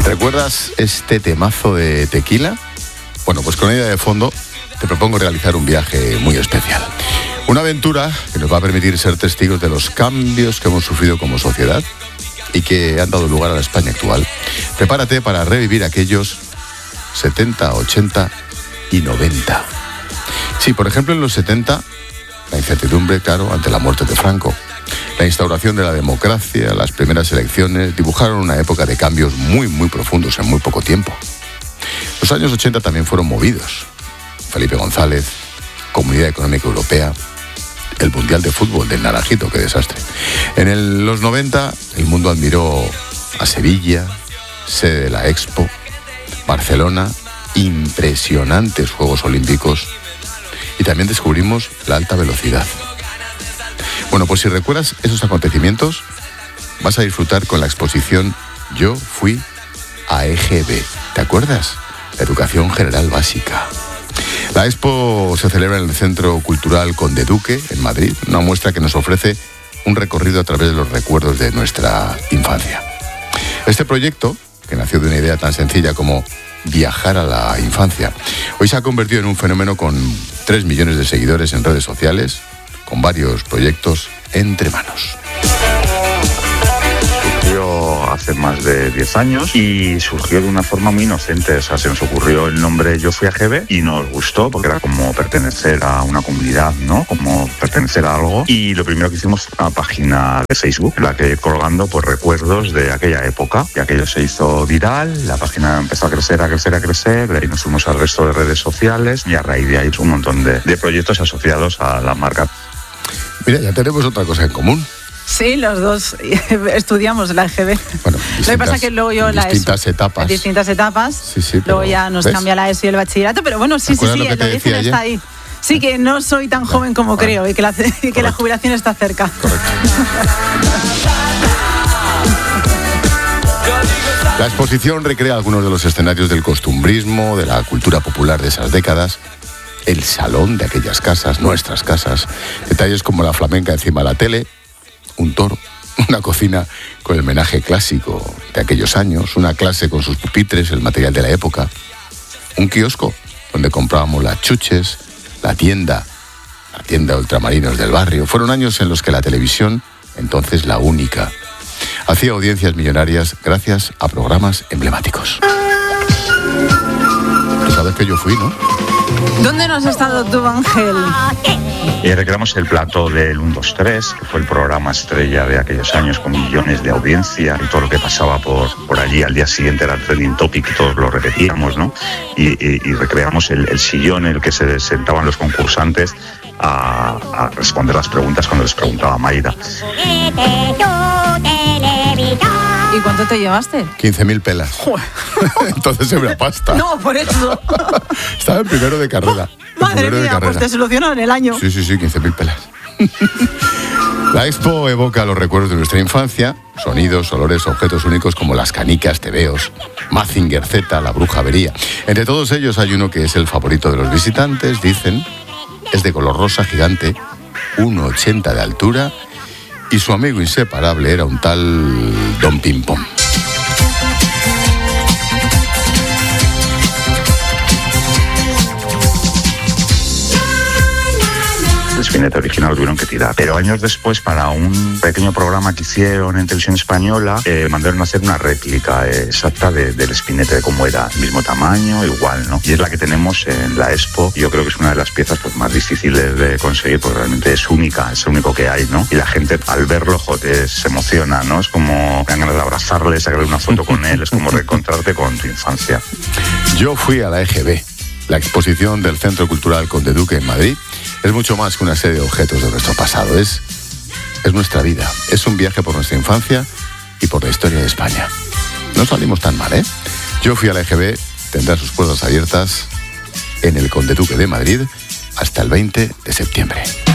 ¿Recuerdas este temazo de Tequila? Bueno, pues con ella de fondo te propongo realizar un viaje muy especial. Una aventura que nos va a permitir ser testigos de los cambios que hemos sufrido como sociedad y que han dado lugar a la España actual. Prepárate para revivir aquellos 70, 80 y 90. Sí, por ejemplo, en los 70, la incertidumbre, claro, ante la muerte de Franco. La instauración de la democracia, las primeras elecciones, dibujaron una época de cambios muy, muy profundos en muy poco tiempo. Los años 80 también fueron movidos. Felipe González, Comunidad Económica Europea, el Mundial de Fútbol del Naranjito, qué desastre. En los 90, el mundo admiró a Sevilla, sede de la Expo, Barcelona, impresionantes Juegos Olímpicos, y también descubrimos la alta velocidad. Bueno, pues si recuerdas esos acontecimientos, vas a disfrutar con la exposición Yo fui a EGB. ¿Te acuerdas? La Educación General Básica. La Expo se celebra en el Centro Cultural Conde Duque, en Madrid, una muestra que nos ofrece un recorrido a través de los recuerdos de nuestra infancia. Este proyecto, que nació de una idea tan sencilla como viajar a la infancia, hoy se ha convertido en un fenómeno con 3 millones de seguidores en redes sociales, con varios proyectos entre manos. Surgió hace más de 10 años y surgió de una forma muy inocente. O sea, se nos ocurrió el nombre Yo fui a EGB y nos gustó porque era como pertenecer a una comunidad, ¿no? Como pertenecer a algo. Y lo primero que hicimos fue una página de Facebook en la que colgando pues recuerdos de aquella época. Y aquello se hizo viral, la página empezó a crecer, de ahí nos fuimos al resto de redes sociales y a raíz de ahí un montón de proyectos asociados a la marca. Mira, ya tenemos otra cosa en común. Sí, los dos estudiamos la EGB. Bueno, lo que pasa es que luego yo distintas etapas. Distintas etapas. Sí, luego ya nos cambia la ESO y el bachillerato, pero bueno, sí, el origen está ahí. Sí, que no soy tan joven como creo y que la jubilación está cerca. Correcto. La exposición recrea algunos de los escenarios del costumbrismo, de la cultura popular de esas décadas, el salón de aquellas casas, nuestras casas, detalles como la flamenca encima de la tele, un toro, una cocina con el menaje clásico de aquellos años, una clase con sus pupitres, el material de la época, un kiosco donde comprábamos las chuches, la tienda de ultramarinos del barrio. Fueron años en los que la televisión, entonces la única, hacía audiencias millonarias gracias a programas emblemáticos. Tú sabes que yo fui, ¿no? ¿Dónde no has estado tú, Ángel? Recreamos el plato del 1, 2, 3, que fue el programa estrella de aquellos años con millones de audiencia y todo lo que pasaba por allí al día siguiente era el trending topic y todos lo repetíamos, ¿no? Y recreamos el sillón en el que se sentaban los concursantes a responder las preguntas cuando les preguntaba Mayra. ¿Y cuánto te llevaste? 15.000 pelas. Entonces era pasta. No, por eso. Estaba en primero de carrera. Madre mía, pues te solucionó en el año. Sí, 15.000 pelas. La Expo evoca los recuerdos de nuestra infancia, sonidos, olores, objetos únicos como las canicas, tebeos, Mazinger Z, la bruja avería. Entre todos ellos hay uno que es el favorito de los visitantes, dicen. Es de color rosa gigante, 1,80 de altura, y su amigo inseparable era un tal Don Pim Pom. El espinete original lo tuvieron que tirar. Pero años después, para un pequeño programa que hicieron en Televisión Española, mandaron a hacer una réplica exacta del espinete, de cómo era, el mismo tamaño, igual, ¿no? Y es la que tenemos en la Expo. Yo creo que es una de las piezas pues, más difíciles de conseguir, porque realmente es única, es lo único que hay, ¿no? Y la gente al verlo, joder, se emociona, ¿no? Es como dan ganas de abrazarle, sacarle una foto con él, es como reencontrarte con tu infancia. Yo fui a la EGB, la exposición del Centro Cultural Conde Duque en Madrid. Es mucho más que una serie de objetos de nuestro pasado, es nuestra vida, es un viaje por nuestra infancia y por la historia de España. No salimos tan mal, ¿eh? Yo fui a la EGB, tendrá sus puertas abiertas en el Conde Duque de Madrid hasta el 20 de septiembre.